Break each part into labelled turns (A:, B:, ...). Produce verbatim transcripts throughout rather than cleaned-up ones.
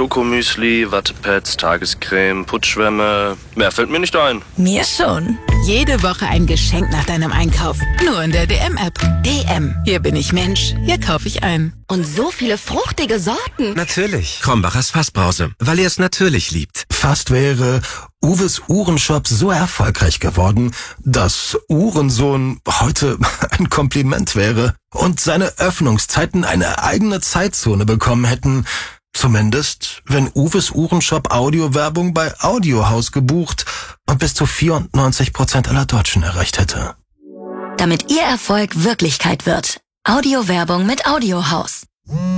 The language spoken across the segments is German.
A: Schokomüsli, Wattepads, Tagescreme, Putzschwämme. Mehr fällt mir nicht ein.
B: Mir schon. Jede Woche ein Geschenk nach deinem Einkauf. Nur in der D M-App. D M. Hier bin ich Mensch. Hier kaufe ich ein.
C: Und so viele fruchtige Sorten.
D: Natürlich. Krombacher's Fassbrause, weil ihr es natürlich liebt.
E: Fast wäre Uwes Uhrenshop so erfolgreich geworden, dass Uhrensohn heute ein Kompliment wäre und seine Öffnungszeiten eine eigene Zeitzone bekommen hätten. Zumindest, wenn Uwes Uhrenshop Audiowerbung bei Audiohaus gebucht und bis zu vierundneunzig Prozent aller Deutschen erreicht hätte.
C: Damit Ihr Erfolg Wirklichkeit wird. Audiowerbung mit Audiohaus.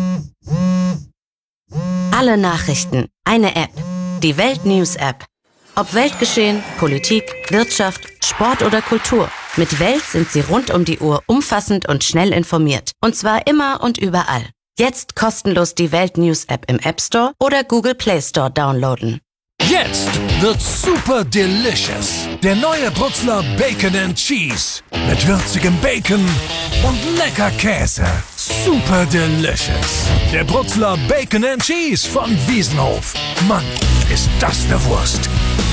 C: Alle Nachrichten. Eine App. Die Welt News App. Ob Weltgeschehen, Politik, Wirtschaft, Sport oder Kultur. Mit Welt sind Sie rund um die Uhr umfassend und schnell informiert. Und zwar immer und überall. Jetzt kostenlos die Welt News App im App Store oder Google Play Store downloaden.
F: Jetzt wird's super delicious. Der neue Brutzler Bacon and Cheese. Mit würzigem Bacon und lecker Käse. Super delicious. Der Brutzler Bacon and Cheese von Wiesenhof. Mann, ist das eine Wurst.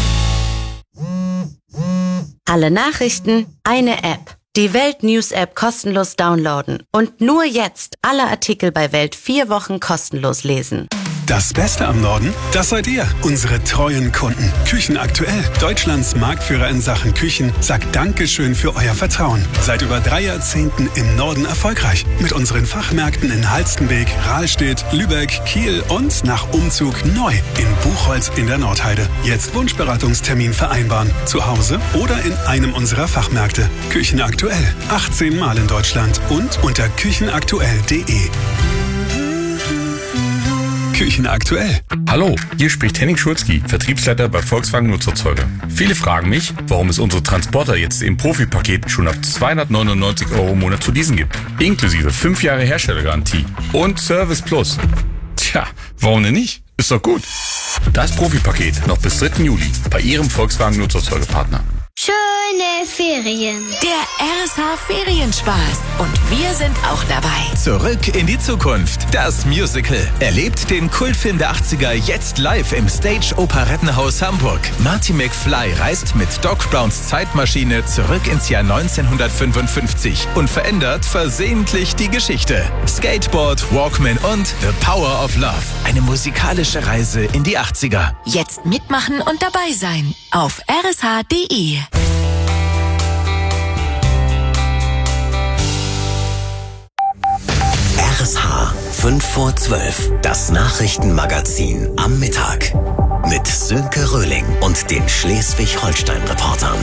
C: Alle Nachrichten, eine App. Die Welt News App kostenlos downloaden. Und nur jetzt alle Artikel bei Welt vier Wochen kostenlos lesen.
G: Das Beste am Norden, das seid ihr, unsere treuen Kunden. Küchen aktuell, Deutschlands Marktführer in Sachen Küchen, sagt Dankeschön für euer Vertrauen. Seit über drei Jahrzehnten im Norden erfolgreich. Mit unseren Fachmärkten in Halstenbek, Rahlstedt, Lübeck, Kiel und nach Umzug neu in Buchholz in der Nordheide. Jetzt Wunschberatungstermin vereinbaren. Zu Hause oder in einem unserer Fachmärkte. Küchen aktuell, achtzehn Mal in Deutschland und unter küchenaktuell punkt de. Küchen aktuell.
H: Hallo, hier spricht Henning Schulzki, Vertriebsleiter bei Volkswagen Nutzerzeuger. Viele fragen mich, warum es unsere Transporter jetzt im Profi-Paket schon ab zweihundertneunundneunzig Euro im Monat zu leasen gibt. Inklusive fünf Jahre Herstellergarantie und Service Plus. Tja, warum denn nicht? Ist doch gut. Das Profi-Paket noch bis dritten Juli bei Ihrem Volkswagen Nutzerzeugerpartner.
I: Schöne Ferien.
B: Der R S H Ferienspaß. Und wir sind auch dabei.
J: Zurück in die Zukunft. Das Musical. Erlebt den Kultfilm der achtziger jetzt live im Stage Operettenhaus Hamburg. Marty McFly reist mit Doc Browns Zeitmaschine zurück ins Jahr neunzehnhundertfünfundfünfzig und verändert versehentlich die Geschichte. Skateboard, Walkman und The Power of Love. Eine musikalische Reise in die achtziger.
B: Jetzt mitmachen und dabei sein. Auf r s h punkt de.
K: R S H fünf vor zwölf, das Nachrichtenmagazin am Mittag mit Sönke Röhling und den Schleswig-Holstein-Reportern.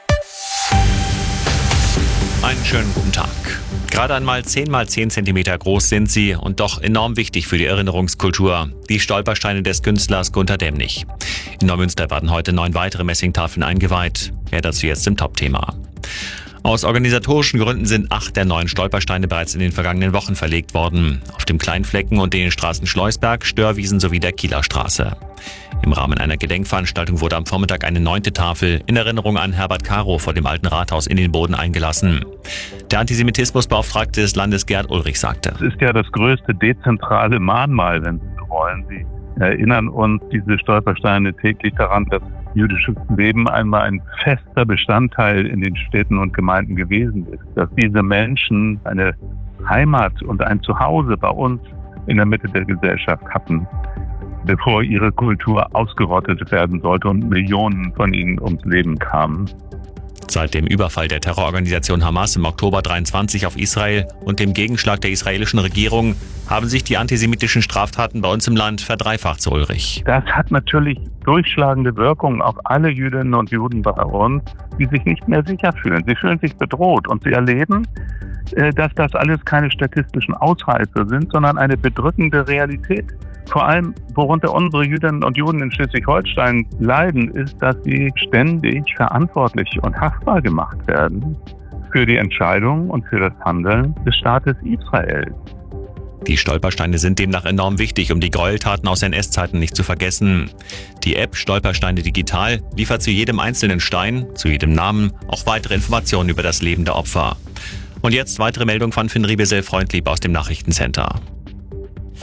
L: Einen schönen guten Tag. Gerade einmal zehn mal zehn Zentimeter groß sind sie und doch enorm wichtig für die Erinnerungskultur. Die Stolpersteine des Künstlers Gunter Demnig. In Neumünster werden heute neun weitere Messingtafeln eingeweiht. Mehr dazu jetzt im Top-Thema. Aus organisatorischen Gründen sind acht der neuen Stolpersteine bereits in den vergangenen Wochen verlegt worden. Auf dem Kleinflecken und den Straßen Schleusberg, Störwiesen sowie der Kieler Straße. Im Rahmen einer Gedenkveranstaltung wurde am Vormittag eine neunte Tafel in Erinnerung an Herbert Caro vor dem Alten Rathaus in den Boden eingelassen. Der Antisemitismusbeauftragte des Landes Gerd Ulrich sagte:
M: Es ist ja das größte dezentrale Mahnmal, wenn Sie so wollen. Sie erinnern uns, diese Stolpersteine, täglich daran, dass jüdisches Leben einmal ein fester Bestandteil in den Städten und Gemeinden gewesen ist. Dass diese Menschen eine Heimat und ein Zuhause bei uns in der Mitte der Gesellschaft hatten, bevor ihre Kultur ausgerottet werden sollte und Millionen von ihnen ums Leben kamen.
L: Seit dem Überfall der Terrororganisation Hamas im Oktober dreiundzwanzig auf Israel und dem Gegenschlag der israelischen Regierung haben sich die antisemitischen Straftaten bei uns im Land verdreifacht, so Ulrich.
M: Das hat natürlich durchschlagende Wirkungen auf alle Jüdinnen und Juden bei uns, die sich nicht mehr sicher fühlen. Sie fühlen sich bedroht und sie erleben, dass das alles keine statistischen Ausreißer sind, sondern eine bedrückende Realität. Vor allem, worunter unsere Jüdinnen und Juden in Schleswig-Holstein leiden, ist, dass sie ständig verantwortlich und haftbar gemacht werden für die Entscheidungen und für das Handeln des Staates Israel.
L: Die Stolpersteine sind demnach enorm wichtig, um die Gräueltaten aus N S-Zeiten nicht zu vergessen. Die App Stolpersteine Digital liefert zu jedem einzelnen Stein, zu jedem Namen auch weitere Informationen über das Leben der Opfer. Und jetzt weitere Meldung von Finn Riebesel-Freundlieb aus dem Nachrichtencenter.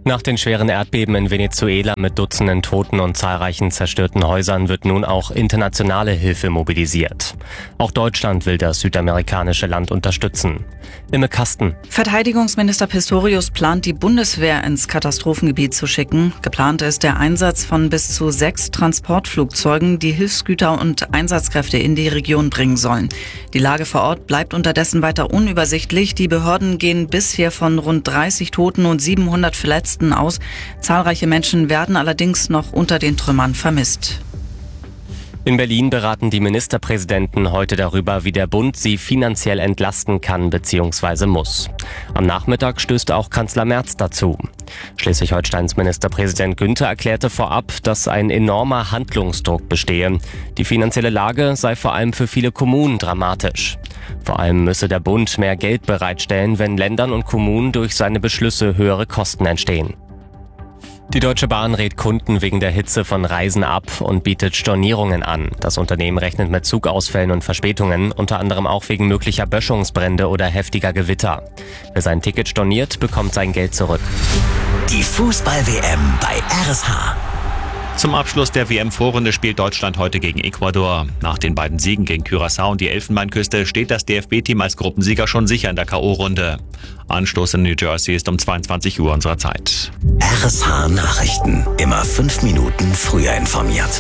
N: Nach den schweren Erdbeben in Venezuela mit Dutzenden Toten und zahlreichen zerstörten Häusern wird nun auch internationale Hilfe mobilisiert. Auch Deutschland will das südamerikanische Land unterstützen. Imme Kasten.
O: Verteidigungsminister Pistorius plant, die Bundeswehr ins Katastrophengebiet zu schicken. Geplant ist der Einsatz von bis zu sechs Transportflugzeugen, die Hilfsgüter und Einsatzkräfte in die Region bringen sollen. Die Lage vor Ort bleibt unterdessen weiter unübersichtlich. Die Behörden gehen bisher von rund dreißig Toten und siebenhundert Verletzten aus. Zahlreiche Menschen werden allerdings noch unter den Trümmern vermisst.
N: In Berlin beraten die Ministerpräsidenten heute darüber, wie der Bund sie finanziell entlasten kann bzw. muss. Am Nachmittag stößt auch Kanzler Merz dazu. Schleswig-Holsteins Ministerpräsident Günther erklärte vorab, dass ein enormer Handlungsdruck bestehe. Die finanzielle Lage sei vor allem für viele Kommunen dramatisch. Vor allem müsse der Bund mehr Geld bereitstellen, wenn Ländern und Kommunen durch seine Beschlüsse höhere Kosten entstehen. Die Deutsche Bahn rät Kunden wegen der Hitze von Reisen ab und bietet Stornierungen an. Das Unternehmen rechnet mit Zugausfällen und Verspätungen, unter anderem auch wegen möglicher Böschungsbrände oder heftiger Gewitter. Wer sein Ticket storniert, bekommt sein Geld zurück.
K: Die Fußball-W M bei R S H.
L: Zum Abschluss der W M-Vorrunde spielt Deutschland heute gegen Ecuador. Nach den beiden Siegen gegen Curaçao und die Elfenbeinküste steht das D F B-Team als Gruppensieger schon sicher in der K O-Runde. Anstoß in New Jersey ist um zweiundzwanzig Uhr unserer Zeit.
K: R S H Nachrichten. Immer fünf Minuten früher informiert.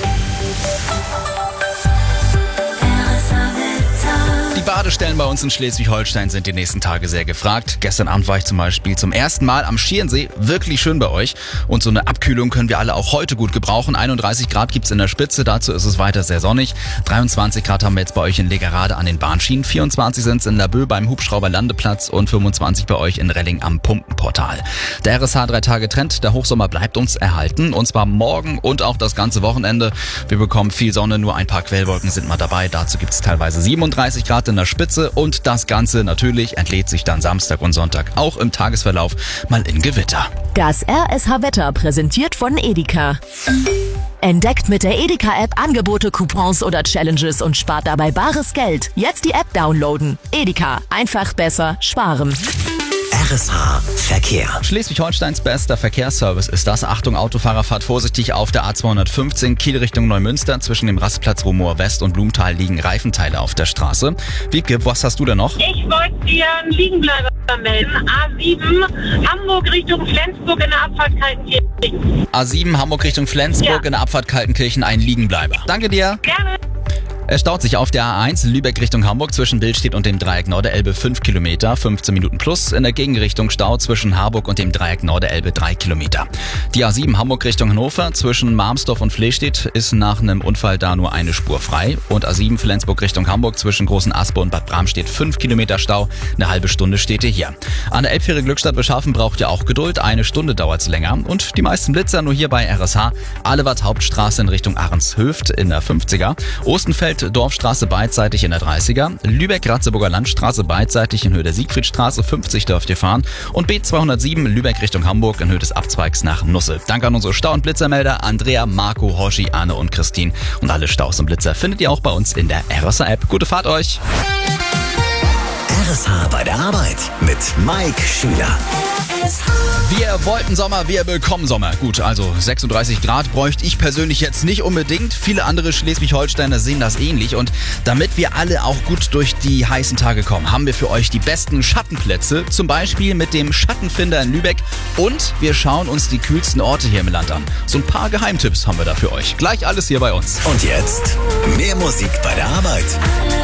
P: Die Badestellen bei uns in Schleswig-Holstein sind die nächsten Tage sehr gefragt. Gestern Abend war ich zum Beispiel zum ersten Mal am Schierensee. Wirklich schön bei euch. Und so eine Abkühlung können wir alle auch heute gut gebrauchen. einunddreißig Grad gibt's in der Spitze. Dazu ist es weiter sehr sonnig. dreiundzwanzig Grad haben wir jetzt bei euch in Legerade an den Bahnschienen. vierundzwanzig sind's in Laboe beim Hubschrauberlandeplatz und fünfundzwanzig bei euch in Relling am Pumpenportal. Der R S H drei Tage Trend. Der Hochsommer bleibt uns erhalten. Und zwar morgen und auch das ganze Wochenende. Wir bekommen viel Sonne, nur ein paar Quellwolken sind mal dabei. Dazu gibt's teilweise siebenunddreißig Grad in der Spitze und das Ganze natürlich entlädt sich dann Samstag und Sonntag auch im Tagesverlauf mal in Gewitter.
Q: Das R S H-Wetter präsentiert von Edeka. Entdeckt mit der Edeka-App Angebote, Coupons oder Challenges und spart dabei bares Geld. Jetzt die App downloaden. Edeka. Einfach besser sparen.
K: R S H Verkehr.
P: Schleswig-Holsteins bester Verkehrsservice ist das. Achtung, Autofahrer, fahrt vorsichtig auf der A zweihundertfünfzehn Kiel Richtung Neumünster. Zwischen dem Rastplatz Rumohr West und Blumenthal liegen Reifenteile auf der Straße. Wiebke, was hast du denn noch?
R: Ich wollte dir einen Liegenbleiber melden. A sieben, Hamburg Richtung Flensburg in der Abfahrt Kaltenkirchen.
P: A sieben, Hamburg Richtung Flensburg ja. in der Abfahrt Kaltenkirchen, ein Liegenbleiber. Danke dir.
R: Gerne.
P: Es staut sich auf der A eins Lübeck Richtung Hamburg zwischen Billstedt und dem Dreieck Norderelbe fünf Kilometer, fünfzehn Minuten plus. In der Gegenrichtung Stau zwischen Harburg und dem Dreieck Norderelbe drei Kilometer. Die A sieben Hamburg Richtung Hannover zwischen Marmsdorf und Flehstedt ist nach einem Unfall da nur eine Spur frei. Und A sieben Flensburg Richtung Hamburg zwischen Großen Aspe und Bad Bramstedt fünf Kilometer Stau. Eine halbe Stunde steht ihr hier. An der Elbfähre Glückstadt Beschaffen braucht ihr auch Geduld. Eine Stunde dauert's länger. Und die meisten Blitzer nur hier bei R S H. Allewart Hauptstraße in Richtung Ahrens-Höft in der fünfziger. Ostenfeld Dorfstraße beidseitig in der dreißiger, Lübeck-Ratzeburger Landstraße beidseitig in Höhe der Siegfriedstraße, fünfzig dürft ihr fahren und B zweihundertsieben Lübeck Richtung Hamburg in Höhe des Abzweigs nach Nusse. Danke an unsere Stau- und Blitzermelder Andrea, Marco, Hoshi, Anne und Christine und alle Staus und Blitzer findet ihr auch bei uns in der R S H-App. Gute Fahrt euch!
K: R S H bei der Arbeit mit Mike Schüler.
P: Wir wollten Sommer, wir bekommen Sommer. Gut, also sechsunddreißig Grad bräuchte ich persönlich jetzt nicht unbedingt. Viele andere Schleswig-Holsteiner sehen das ähnlich. Und damit wir alle auch gut durch die heißen Tage kommen, haben wir für euch die besten Schattenplätze. Zum Beispiel mit dem Schattenfinder in Lübeck. Und wir schauen uns die kühlsten Orte hier im Land an. So ein paar Geheimtipps haben wir da für euch. Gleich alles hier bei uns.
K: Und jetzt mehr Musik bei der Arbeit.